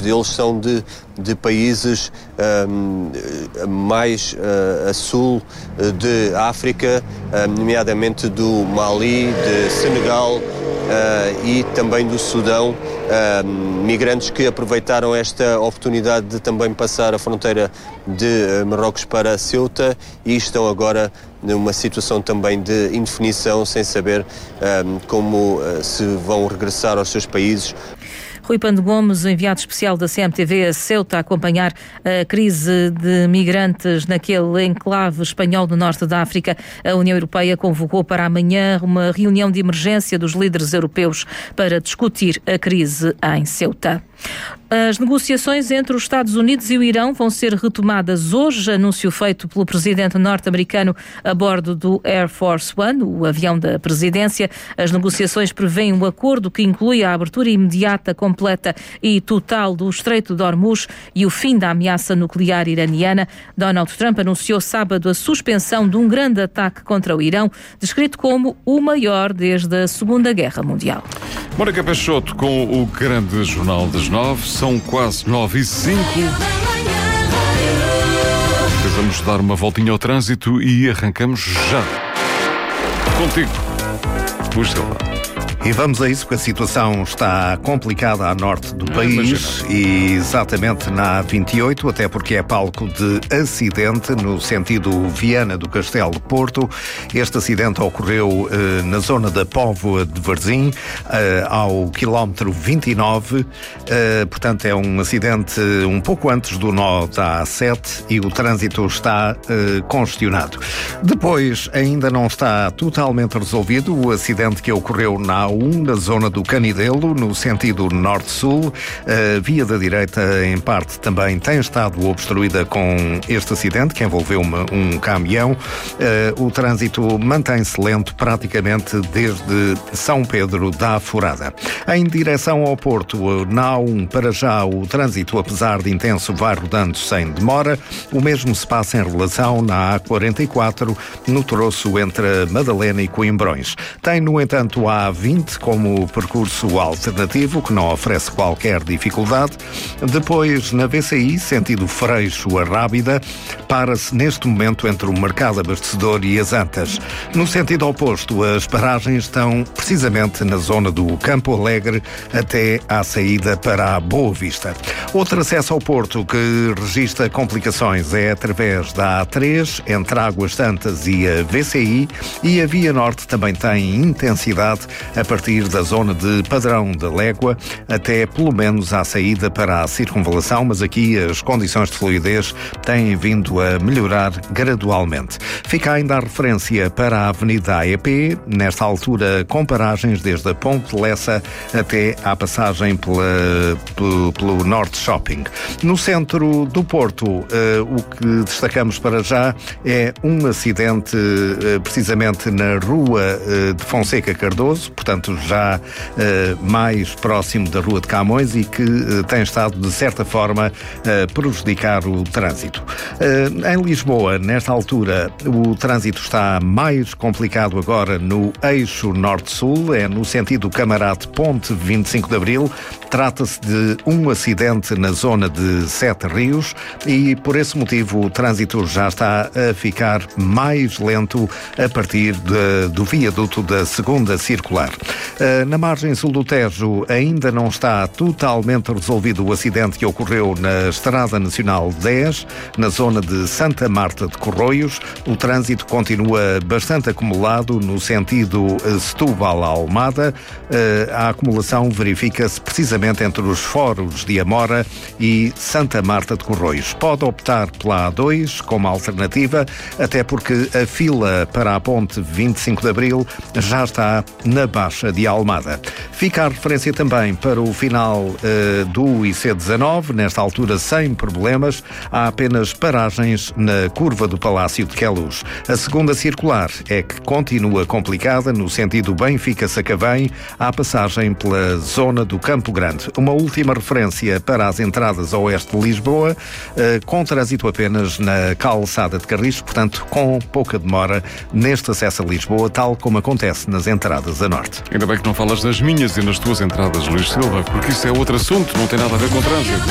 deles são de países mais a sul de África, nomeadamente do Mali, de Senegal e também do Sudão, migrantes que aproveitaram esta oportunidade de também passar a fronteira de Marrocos para Ceuta e estão agora numa situação também de indefinição, sem saber como se vão regressar aos seus países. Rui Pando Gomes, enviado especial da CMTV a Ceuta, a acompanhar a crise de migrantes naquele enclave espanhol do norte da África. A União Europeia convocou para amanhã uma reunião de emergência dos líderes europeus para discutir a crise em Ceuta. As negociações entre os Estados Unidos e o Irão vão ser retomadas hoje, anúncio feito pelo presidente norte-americano a bordo do Air Force One, o avião da presidência. As negociações prevêem um acordo que inclui a abertura imediata, completa e total do Estreito de Hormuz e o fim da ameaça nuclear iraniana. Donald Trump anunciou sábado a suspensão de um grande ataque contra o Irão, descrito como o maior desde a Segunda Guerra Mundial. Mónica Peixoto com o grande Jornal das 9, são quase 9h05. Vamos dar uma voltinha ao trânsito e arrancamos já. Contigo, Luís Silva. E vamos a isso, porque a situação está complicada a norte do país e exatamente na A28, até porque é palco de acidente no sentido Viana do Castelo Porto. Este acidente ocorreu na zona da Póvoa de Varzim, ao quilómetro 29. Portanto, é um acidente um pouco antes do nó da A7 e o trânsito está congestionado. Depois, ainda não está totalmente resolvido o acidente que ocorreu na na zona do Canidelo, no sentido norte-sul. A via da direita, em parte, também tem estado obstruída com este acidente, que envolveu um caminhão. O trânsito mantém-se lento praticamente desde São Pedro da Furada. Em direção ao Porto, na A1, para já, o trânsito, apesar de intenso, vai rodando sem demora. O mesmo se passa em relação na A44, no troço entre Madalena e Coimbrões. Tem, no entanto, a A20 como percurso alternativo, que não oferece qualquer dificuldade. Depois, na VCI, sentido Freixo a Rábida, para-se neste momento entre o Mercado Abastecedor e as Antas. No sentido oposto, as paragens estão precisamente na zona do Campo Alegre até à saída para a Boa Vista. Outro acesso ao Porto que registra complicações é através da A3, entre Águas Santas e a VCI, e a Via Norte também tem intensidade a partir da zona de Padrão da Légua até pelo menos à saída para a circunvalação, mas aqui as condições de fluidez têm vindo a melhorar gradualmente. Fica ainda a referência para a Avenida AEP, nesta altura com paragens desde a Ponte de Lessa até à passagem pelo Norte Shopping. No centro do Porto, o que destacamos para já é um acidente precisamente na Rua de Fonseca Cardoso, portanto já mais próximo da Rua de Camões, e que tem estado de certa forma a prejudicar o trânsito. Em Lisboa, nesta altura, o trânsito está mais complicado agora no eixo norte-sul, é no sentido Camarate Ponte 25 de Abril. Trata-se de um acidente na zona de Sete Rios e, por esse motivo, o trânsito já está a ficar mais lento a partir do viaduto da segunda circular. Na margem sul do Tejo ainda não está totalmente resolvido o acidente que ocorreu na Estrada Nacional 10, na zona de Santa Marta de Corroios. O trânsito continua bastante acumulado no sentido Setúbal-Almada. A acumulação verifica-se precisamente entre os foros de Amora e Santa Marta de Corroios. Pode optar pela A2 como alternativa, até porque a fila para a ponte 25 de Abril já está na Baixa de Almada. Fica a referência também para o final do IC19, nesta altura sem problemas, há apenas paragens na curva do Palácio de Queluz. A segunda circular é que continua complicada no sentido Benfica-Sacavém, à passagem pela zona do Campo Grande. Uma última referência para as entradas a oeste de Lisboa, com trânsito apenas na calçada de Carris, portanto com pouca demora neste acesso a Lisboa, tal como acontece nas entradas a norte. Ainda bem que não falas das minhas e nas tuas entradas, Luís Silva, porque isso é outro assunto, não tem nada a ver com trânsito.